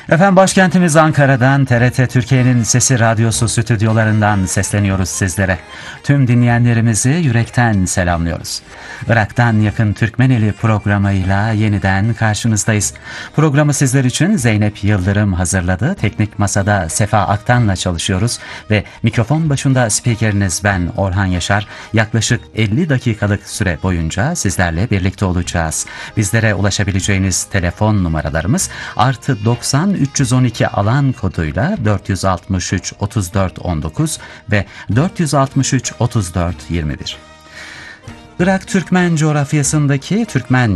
Efendim başkentimiz Ankara'dan TRT Türkiye'nin Sesi Radyosu stüdyolarından sesleniyoruz sizlere. Tüm dinleyenlerimizi yürekten selamlıyoruz. Irak'tan yakın Türkmeneli programıyla yeniden karşınızdayız. Programı sizler için Zeynep Yıldırım hazırladı. Teknik masada Sefa Aktan'la çalışıyoruz ve mikrofon başında spikeriniz ben Orhan Yaşar. Yaklaşık 50 dakikalık süre boyunca sizlerle birlikte olacağız. Bizlere ulaşabileceğiniz telefon numaralarımız +90 312 alan koduyla 463 34 19 ve 463 34 21. Irak Türkmen coğrafyasındaki Türkmen